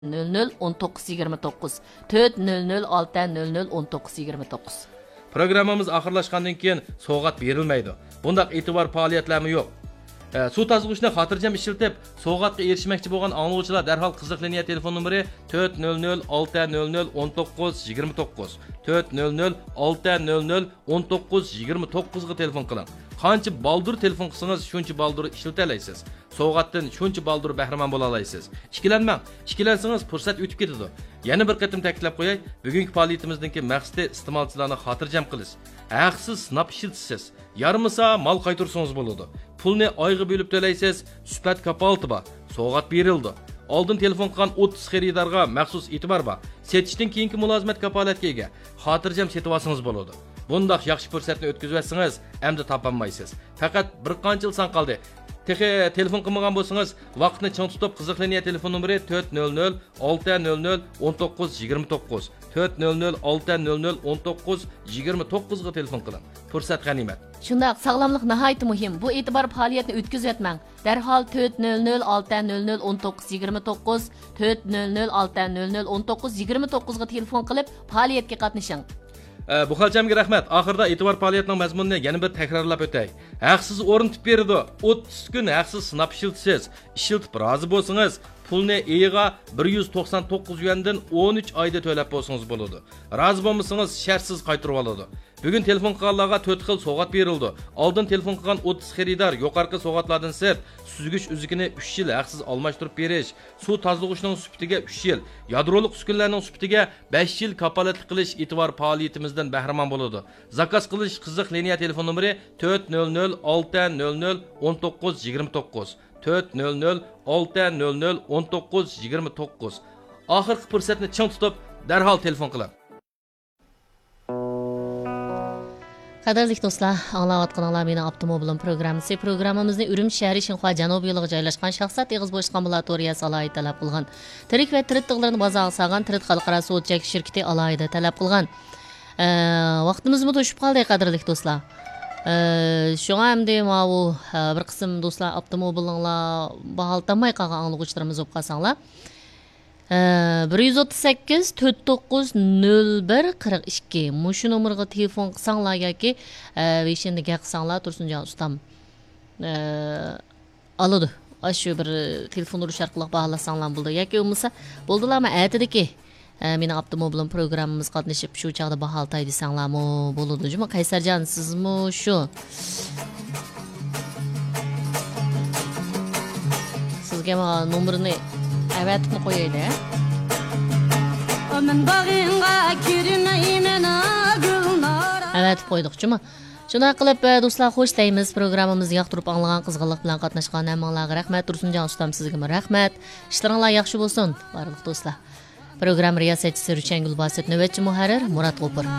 00 1929 400 600 1929. Programmamız axırlaşqandan keyin sovg'at berilmaydi. Bundaq e'tibor faoliyatlarmi yo'q. Suv tozg'ishni xotirjam ishlatib, sovg'atga erishmoqchi bo'lgan anglovchilar darhol qiziq liniya telefon nomeri 400 600 1929 400 600 1929 ga telefon qiling. Qancha baldur telefon qilsangiz, shuncha baldur ishlata olasiz. Sovg'atdan shuncha baldur bahramon bo'la olasiz. Ikkilanmang. Ikkilansangiz fursat o'tib ketadi. Yana bir qatim ta'kidlab qo'yay, bugungi faoliyatimizdagi maqsadi iste'molchilarni xotirjam qilish. Haqsiz sinab ishlatasiz. Yarmisa mal qaytarsangiz bo'ladi. Pulni oyga bo'lib to'laysiz, sifat kapolati bor. Sovg'at berildi. Oldin telefon qilgan 30 xaridorga maxsus e'tibor bor. Setishdan keyingi mulozimat kapolatga ega. Xotirjam setib olsangiz bo'ladi. Bundaq yaxshi fursatni o'tkazsangiz, endi topolmaysiz. Faqat bir qancha yil son qoldi. Telefon qilmagan bo'lsangiz, vaqtni chang tutib qiziq liniya telefon nomeri 400 600 1929 400 600 1929 ga telefon qiling. Fursat g'animat. Shundaq, sog'lomlik nihoyat muhim. Bu e'tibor faoliyatini o'tkazayotmang. Darhol 400 600 1929 400 600 1929 ga telefon qilib faoliyatga qatnashing. Bu xalchamga rahmat. Oxirida e'tibor faoliyatining mazmunini yana bir takrorlab o'tay. Haqsiz o'rnitib berdi. 30 kun haqsiz sinab ishiltisiz. Ishiltib rozi bo'lsangiz, pulni eyiga 199 yuandan 13 oyda to'lab bo'lsangiz bo'ladi. Rozi bo'lmasangiz, shartsiz qaytarib oladi. Bugun telefon qilganlarga 4 xil sovg'at berildi. Oldin telefon qilgan 30 xaridor yuqorqi sovg'atlardan sirt suzgich uzukini 3 yil haqsiz almashtirib berish, suv tozlig'ining sufatiga 3 yil, yadrolik uskunlarning sufatiga 5 yil kapolatlik qilish e'tibor faoliyatimizdan bahramon bo'ladi. Zakaz qilish qiziq liniya telefon nomeri 400 600 1929 400 600 1929. Oxirgi fursatni ching tutib, darhol telefon qiling. Qadrli do'stlar, anglayotganlar meni avtomobilim programmasi. Programmamizni Urumchi shahri Shinxua janubiy yo'liga joylashgan shaxsat eg'iz bo'shliq ambulatoriyasi alohida talab qilgan. Tirik va tirit tig'larni bozog'i solgan Tirit xalqaro suv chek shirkati alohida talab qilgan. Vaqtimizni to'shib qoldik, qadrli do'stlar. Shunga hamda bu bir qism do'stlar avtomobilinglar baholtamay qolgan anglovchilarimiz bo'lib qolsanglar 138 49 01 42 mushu nomerga telefon qilsanglar yoki veshenda gap qilsanglar Tursunjon ustam oladi. Shu bir telefon urish orqali bog'lasanglar bo'ldi yoki bo'lmasa bo'ldilarmi aytadiki meni avtomobilim programmamiz qatnashib shu chaqda baholtay desanglarmi bo'ladi. Juma Qaysarjon sizmi shu? Sizga nomerini avatib qo'yaylik. Avatib qo'ydik, juma. Shunday qilib do'stlar, xo'sh deymiz. Programmamizni yoqtirib anglagan, qizg'inlik bilan qatnashgan hammalarga rahmat. Tursunjon ustam sizga rahmat. Ishlaringlar yaxshi bo'lsin, barliq do'stlar. Program riyosatchisi Ruchangul Bosit, navbatchi muharrir Murat G'ofur.